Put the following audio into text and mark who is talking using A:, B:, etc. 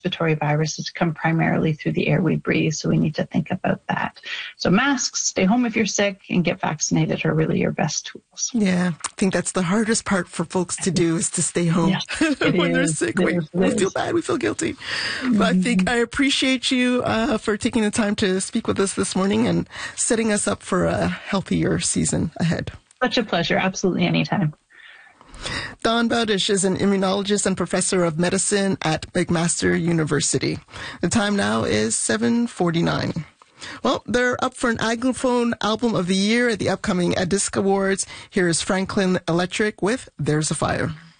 A: respiratory viruses come primarily through the air we breathe, so we need to think about that. So masks, stay home if you're sick, and get vaccinated are really your best tools.
B: Yeah, I think that's the hardest part for folks to do is to stay home when they're sick. We feel bad, we feel guilty. But I think I appreciate you for taking the time to speak with us this morning and setting us up for a healthier season ahead.
A: Such a pleasure. Absolutely, anytime.
B: Dawn Bowdish is an immunologist and professor of medicine at McMaster University. The time now is 7:49. Well, they're up for an Anglophone Album of the Year at the upcoming Disc Awards. Here is Franklin Electric with There's a Fire.